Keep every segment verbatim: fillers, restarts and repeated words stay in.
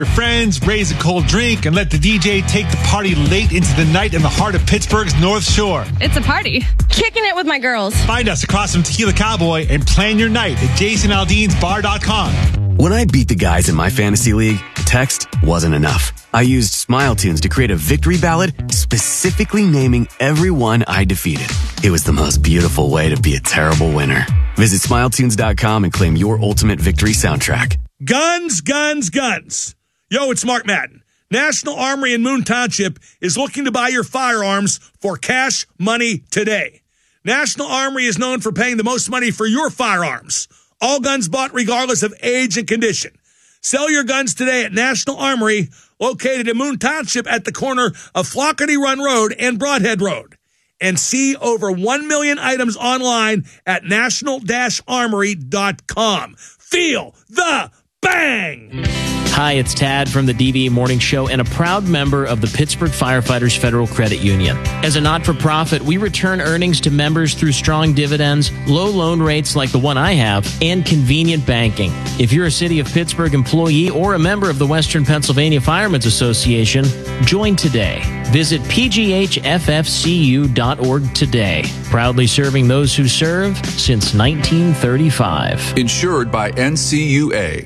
Your friends, raise a cold drink, and let the D J take the party late into the night in the heart of Pittsburgh's North Shore. It's a party. Kicking it with my girls. Find us across from Tequila Cowboy and plan your night at jason aldean's bar dot com. When I beat the guys in my fantasy league, text wasn't enough. I used Smile Tunes to create a victory ballad specifically naming everyone I defeated. It was the most beautiful way to be a terrible winner. Visit smile tunes dot com and claim your ultimate victory soundtrack. Guns, guns, guns. Yo, it's Mark Madden. National Armory in Moon Township is looking to buy your firearms for cash money today. National Armory is known for paying the most money for your firearms. All guns bought regardless of age and condition. Sell your guns today at National Armory, located in Moon Township at the corner of Flockerty Run Road and Broadhead Road. And see over one million items online at national dash armory dot com. Feel the bang! Hi, it's Tad from the D V E Morning Show and a proud member of the Pittsburgh Firefighters Federal Credit Union. As a not-for-profit, we return earnings to members through strong dividends, low loan rates like the one I have, and convenient banking. If you're a City of Pittsburgh employee or a member of the Western Pennsylvania Firemen's Association, join today. Visit p g h f f c u dot org today. Proudly serving those who serve since nineteen thirty-five. Insured by N C U A.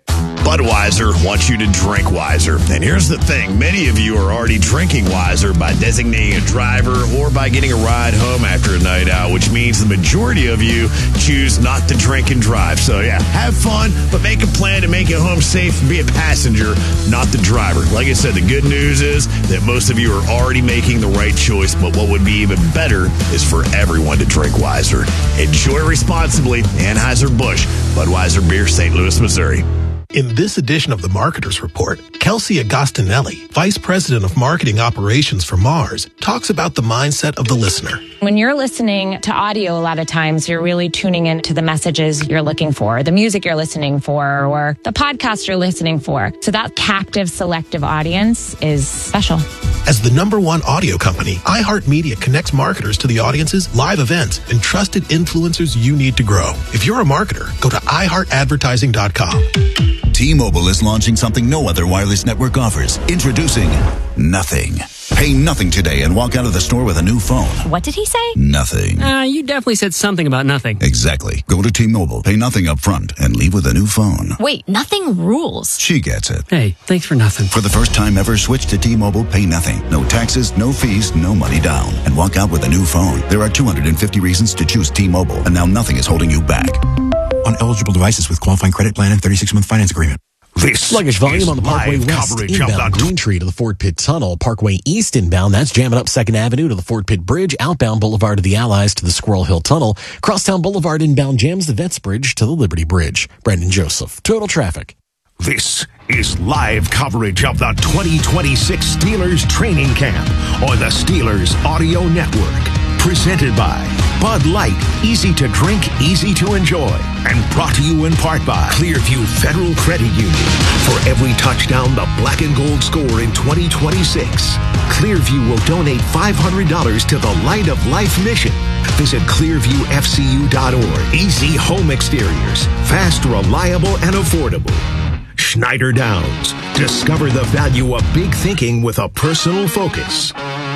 Budweiser wants you to drink wiser. And here's the thing. Many of you are already drinking wiser by designating a driver or by getting a ride home after a night out, which means the majority of you choose not to drink and drive. So, yeah, have fun, but make a plan to make it home safe and be a passenger, not the driver. Like I said, the good news is that most of you are already making the right choice, but what would be even better is for everyone to drink wiser. Enjoy responsibly. Anheuser-Busch, Budweiser Beer, Saint Louis, Missouri. In this edition of the Marketer's Report, Kelsey Agostinelli, Vice President of Marketing Operations for Mars, talks about the mindset of the listener. When you're listening to audio, a lot of times you're really tuning into the messages you're looking for, the music you're listening for, or the podcast you're listening for. So that captive, selective audience is special. As the number one audio company, iHeartMedia connects marketers to the audiences, live events, and trusted influencers you need to grow. If you're a marketer, go to i heart advertising dot com. T-Mobile is launching something no other wireless network offers. Introducing Nothing. Pay nothing today and walk out of the store with a new phone. What did he say? Nothing. Uh, you definitely said something about nothing. Exactly. Go to T-Mobile, pay nothing up front, and leave with a new phone. Wait, nothing rules. She gets it. Hey, thanks for nothing. For the first time ever, switch to T-Mobile, pay nothing. No taxes, no fees, no money down. And walk out with a new phone. There are two hundred fifty reasons to choose T-Mobile, and now nothing is holding you back. On eligible devices with qualifying credit plan and thirty-six month finance agreement. This sluggish volume on the Parkway West inbound Green Tree to the Fort Pitt Tunnel. Parkway East inbound, that's jamming up second Avenue to the Fort Pitt Bridge. Outbound Boulevard to the Allies to the Squirrel Hill Tunnel. Crosstown Boulevard inbound jams the Vets Bridge to the Liberty Bridge. Brandon Joseph, Total Traffic. This is live coverage of the twenty twenty-six Steelers training camp on the Steelers Audio Network. Presented by Bud Light, easy to drink, easy to enjoy. And brought to you in part by Clearview Federal Credit Union. For every touchdown the black and gold score in twenty twenty-six, Clearview will donate five hundred dollars to the Light of Life mission. Visit clearview f c u dot org. Easy home exteriors. Fast, reliable, and affordable. Schneider Downs. Discover the value of big thinking with a personal focus.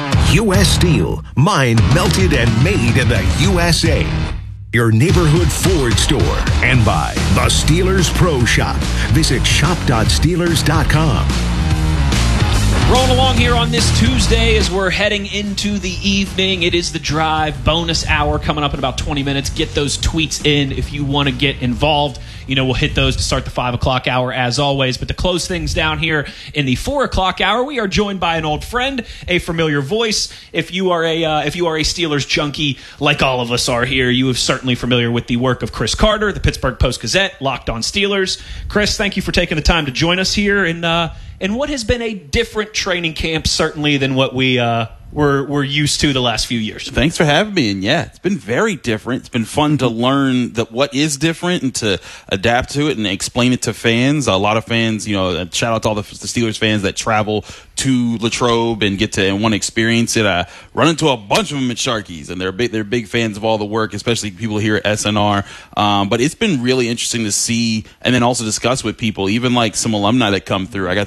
U S Steel, mined, melted, and made in the U S A. Your neighborhood Ford store. And by the Steelers Pro Shop. Visit shop dot steelers dot com. Rolling along here on this Tuesday as we're heading into the evening. It is the Drive bonus hour coming up in about twenty minutes. Get those tweets in if you want to get involved. You know, we'll hit those to start the five o'clock hour as always. But to close things down here in the four o'clock hour, we are joined by an old friend, a familiar voice. If you are a uh, if you are a Steelers junkie like all of us are here, you are certainly familiar with the work of Chris Carter, the Pittsburgh Post-Gazette, Locked on Steelers. Chris, thank you for taking the time to join us here in, uh, in what has been a different training camp, certainly, than what we uh, we're we're used to the last few years. Thanks for having me. And yeah, it's been very different. It's been fun to learn that what is different and to adapt to it and explain it to fans. A lot of fans, you know, shout out to all the, the Steelers fans that travel to Latrobe and get to and want to experience it. I run into a bunch of them at Sharky's, and they're big, they're big fans of all the work, especially people here at S N R. Um, but it's been really interesting to see and then also discuss with people, even like some alumni that come through. I got